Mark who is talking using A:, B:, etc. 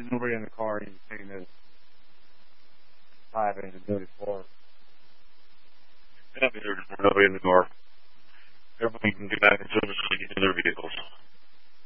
A: nobody in the car. He's taking this 5 inch dirty floor.
B: Yeah, there's nobody in the car. Everybody can get back into